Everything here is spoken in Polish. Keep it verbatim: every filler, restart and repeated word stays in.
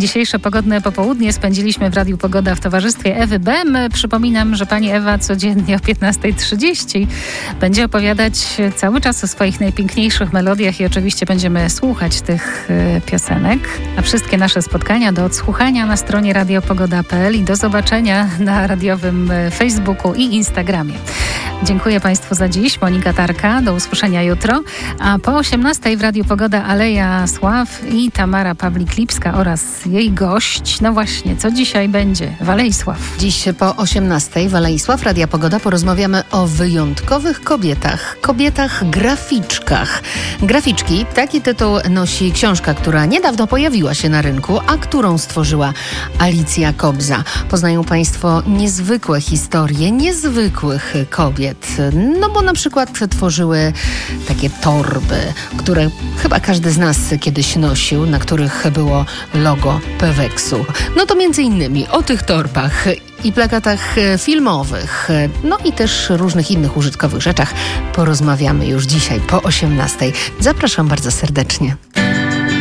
Dzisiejsze pogodne popołudnie spędziliśmy w Radiu Pogoda w towarzystwie Ewy Bem. Przypominam, że pani Ewa codziennie o piętnasta trzydzieści będzie opowiadać cały czas o swoich najpiękniejszych melodiach i oczywiście będziemy słuchać tych y, piosenek. A wszystkie nasze spotkania do odsłuchania na stronie radiopogoda kropka p l i do zobaczenia na radiowym Facebooku i Instagramie. Dziękuję Państwu za dziś. Monika Tarka. Do usłyszenia jutro. A po osiemnastej w Radiu Pogoda Aleja Sław i Tamara Pawlik-Lipska oraz jej gość. No właśnie, co dzisiaj będzie w Alei Sław? Dziś po osiemnastej w Alei Sław Radia Pogoda porozmawiamy o wyjątkowych kobietach. Kobietach graficzkach. Graficzki, taki tytuł nosi książka, która niedawno pojawiła się na rynku, a którą stworzyła Alicja Kobza. Poznają Państwo niezwykłe historie niezwykłych kobiet. No bo na przykład tworzyły takie torby, które chyba każdy z nas kiedyś nosił, na których było logo Peweksu. No to między innymi o tych torbach i plakatach filmowych, no i też różnych innych użytkowych rzeczach porozmawiamy już dzisiaj po osiemnastej. Zapraszam bardzo serdecznie.